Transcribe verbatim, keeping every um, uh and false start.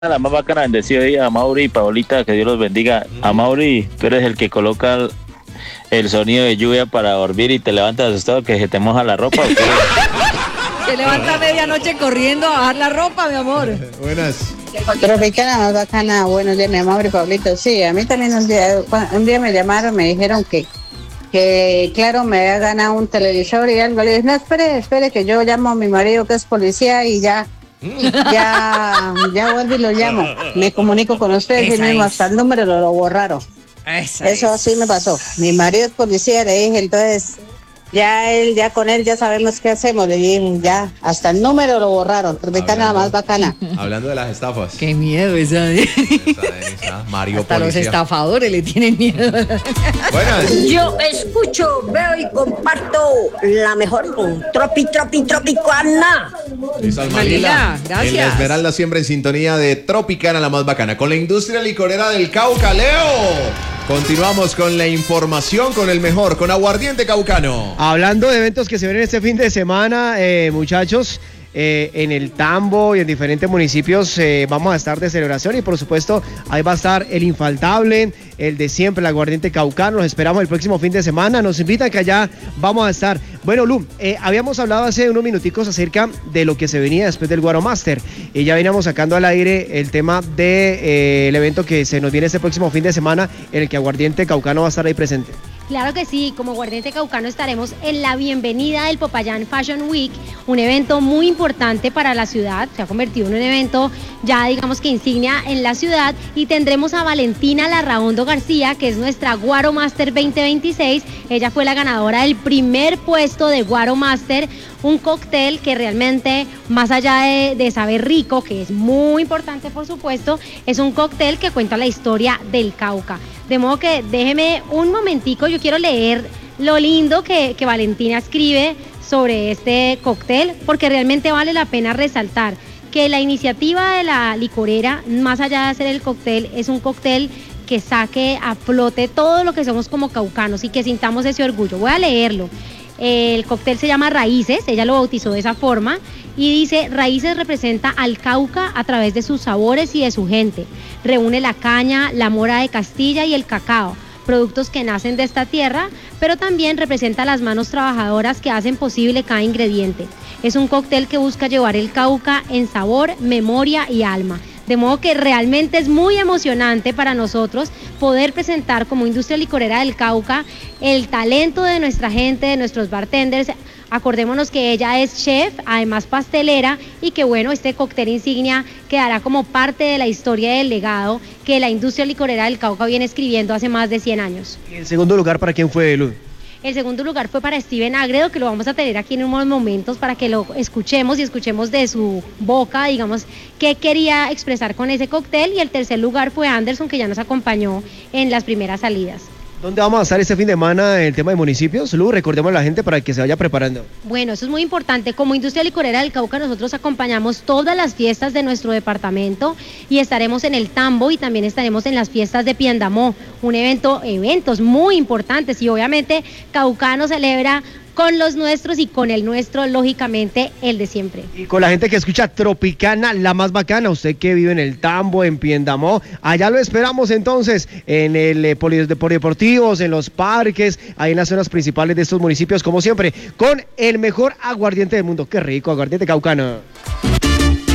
La más bacana, bendecido día a Mauri y Paolita, que Dios los bendiga. A Mauri, tú eres el que coloca el, el sonido de lluvia para dormir y te levantas asustado que se te moja la ropa. ¿O qué? Se levanta a medianoche corriendo a bajar la ropa, mi amor. Buenas. Tropicana más bacana, buenos días, mi amor y Pablito. Sí, a mí también un día, un día me llamaron, me dijeron que, que claro, me había ganado un televisor y algo. Le dije, no, espere, espere, que yo llamo a mi marido que es policía y ya, ya, ya vuelvo y lo llamo. Me comunico con ustedes y mismo hasta el número lo, lo borraron. Esa Eso es. sí me pasó. Mi marido es policía, le dije, entonces, ya él, ya con él ya sabemos qué hacemos. Le dije, ya, hasta el número lo borraron. Tropicana la más bacana. Hablando de las estafas. Qué miedo esa. Esa, esa, Mario Hasta los Policía. estafadores le tienen miedo. Buenas. Yo escucho, veo y comparto la mejor tropi, tropi, tropicana. Listo, Malila, Almalila. gracias. En la Esmeralda siempre en sintonía de Tropicana, la más bacana. Con la industria licorera del Cauca, Leo. Continuamos con la información, con el mejor, con Aguardiente Caucano. Hablando de eventos que se ven este fin de semana, eh, muchachos, eh, en el Tambo y en diferentes municipios eh, vamos a estar de celebración y por supuesto ahí va a estar el infaltable, el de siempre, el Aguardiente Caucano. Los esperamos el próximo fin de semana, nos invitan que allá vamos a estar. Bueno, Lu, eh, habíamos hablado hace unos minuticos acerca de lo que se venía después del Guaro Master y ya veníamos sacando al aire el tema del de, eh, evento que se nos viene este próximo fin de semana en el que Aguardiente Caucano va a estar ahí presente. Claro que sí, como Aguardiente Caucano estaremos en la bienvenida del Popayán Fashion Week, un evento muy importante para la ciudad, se ha convertido en un evento ya digamos que insignia en la ciudad y tendremos a Valentina Larraondo García, que es nuestra Guaro Master veinte veintiséis, ella fue la ganadora del primer puesto de Guaro Master, un cóctel que realmente, más allá de, de saber rico, que es muy importante por supuesto, es un cóctel que cuenta la historia del Cauca. De modo que déjeme un momentico, yo quiero leer lo lindo que, que Valentina escribe sobre este cóctel, porque realmente vale la pena resaltar que la iniciativa de la licorera, más allá de hacer el cóctel, es un cóctel que saque a flote todo lo que somos como caucanos y que sintamos ese orgullo. Voy a leerlo. El cóctel se llama Raíces, ella lo bautizó de esa forma y dice: Raíces representa al Cauca a través de sus sabores y de su gente. Reúne la caña, la mora de Castilla y el cacao, productos que nacen de esta tierra, pero también representa las manos trabajadoras que hacen posible cada ingrediente. Es un cóctel que busca llevar el Cauca en sabor, memoria y alma. De modo que realmente es muy emocionante para nosotros poder presentar como industria licorera del Cauca el talento de nuestra gente, de nuestros bartenders. Acordémonos que ella es chef, además pastelera, y que bueno, este cóctel insignia quedará como parte de la historia del legado que la industria licorera del Cauca viene escribiendo hace más de cien años. ¿Y el segundo lugar para quién fue, Lu? El segundo lugar fue para Steven Agredo, que lo vamos a tener aquí en unos momentos para que lo escuchemos y escuchemos de su boca, digamos, qué quería expresar con ese cóctel. Y el tercer lugar fue Anderson, que ya nos acompañó en las primeras salidas. ¿Dónde vamos a estar este fin de semana en el tema de municipios? Lu, recordemos a la gente para que se vaya preparando. Bueno, eso es muy importante. Como industria licorera del Cauca, nosotros acompañamos todas las fiestas de nuestro departamento y estaremos en el Tambo y también estaremos en las fiestas de Piendamó, un evento, eventos muy importantes y obviamente Caucano celebra con los nuestros y con el nuestro, lógicamente, el de siempre. Y con la gente que escucha Tropicana, la más bacana, usted que vive en el Tambo, en Piendamó, allá lo esperamos entonces, en el eh, polideportivos, en los parques, ahí en las zonas principales de estos municipios, como siempre, con el mejor aguardiente del mundo. Qué rico, aguardiente caucano.